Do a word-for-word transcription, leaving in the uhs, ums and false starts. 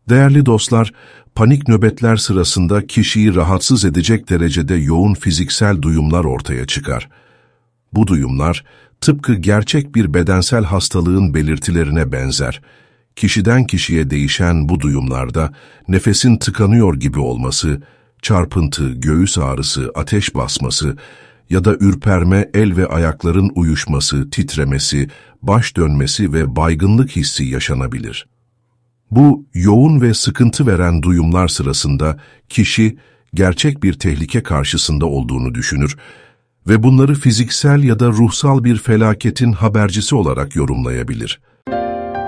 Değerli dostlar, panik nöbetler sırasında kişiyi rahatsız edecek derecede yoğun fiziksel duyumlar ortaya çıkar. Bu duyumlar, tıpkı gerçek bir bedensel hastalığın belirtilerine benzer. Kişiden kişiye değişen bu duyumlarda nefesin tıkanıyor gibi olması, çarpıntı, göğüs ağrısı, ateş basması ya da ürperme, el ve ayakların uyuşması, titremesi, baş dönmesi ve baygınlık hissi yaşanabilir. Bu yoğun ve sıkıntı veren duyumlar sırasında kişi gerçek bir tehlike karşısında olduğunu düşünür ve bunları fiziksel ya da ruhsal bir felaketin habercisi olarak yorumlayabilir.